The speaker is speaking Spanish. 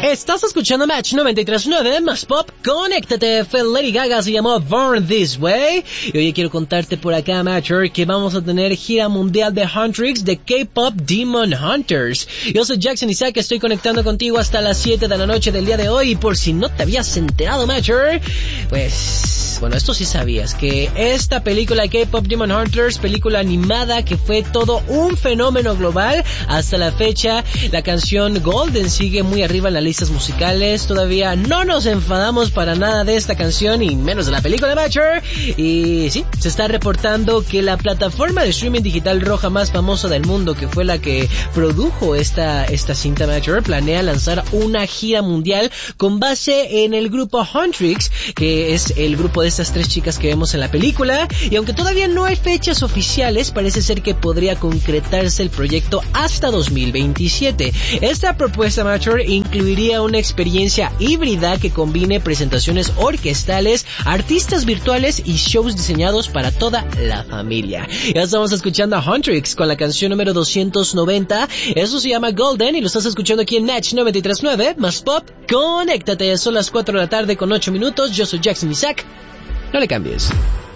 Estás escuchando Match 93.9 más pop. Conéctate. Lady Gaga se llamó Born This Way. Y hoy quiero contarte por acá, Matcher, que vamos a tener gira mundial de Huntrix de K-Pop Demon Hunters. Yo soy Jackson Isaac, estoy conectando contigo hasta las 7 de la noche del día de hoy. Y por si no te habías enterado, Matcher, pues, bueno, esto sí sabías, que esta película K-Pop Demon Hunters, película animada que fue todo un fenómeno global hasta la fecha. La canción Golden sigue muy arriba en las listas musicales. Todavía no nos enfadamos para nada de esta canción y menos de la película, Matcher. Y sí, se está reportando que la plataforma de streaming digital roja más famosa del mundo, que fue la que produjo esta cinta, Matcher, planea lanzar una gira mundial con base en el grupo Huntrix, que es el grupo de estas tres chicas que vemos en la película. Y aunque todavía no hay fechas oficiales, parece ser que podría concretarse el proyecto hasta 2027. Esta propuesta, Matcher, incluiría una experiencia híbrida que combine presentaciones orquestales, artistas virtuales y shows diseñados para toda la familia. Ya estamos escuchando a Huntrix con la canción número 290. Eso se llama Golden y lo estás escuchando aquí en Match 93.9 más pop. Conéctate, son las 4 de la tarde con 8 minutos. Yo soy Jackson Isaac. No le cambies.